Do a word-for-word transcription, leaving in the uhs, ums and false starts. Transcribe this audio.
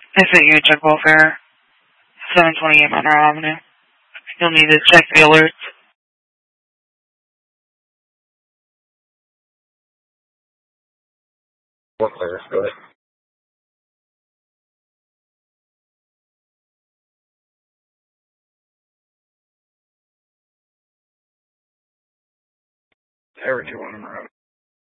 Visit you check welfare, seven twenty-eight Monroe Avenue. You'll need to check the alerts. What players? Go ahead. Every two on the road.